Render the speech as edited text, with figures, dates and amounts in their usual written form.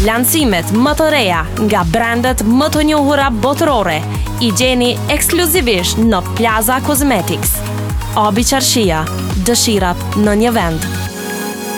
Lancimet më të reja nga brandet më të njohura botërore I gjeni ekskluzivisht në Plaza Cosmetics. Abi Qarshia, dëshirat në një vend.